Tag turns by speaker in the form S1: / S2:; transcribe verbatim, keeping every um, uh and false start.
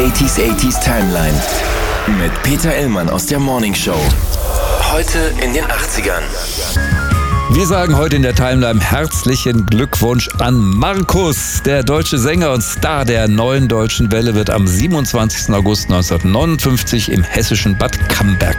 S1: achtziger achtziger Timeline mit Peter Illmann aus der Morning Show. Heute in den achtzigern.
S2: Wir sagen heute in der Timeline herzlichen Glückwunsch an Markus. Der deutsche Sänger und Star der neuen deutschen Welle wird am siebenundzwanzigsten August neunzehnhundertneunundfünfzig im hessischen Bad Camberg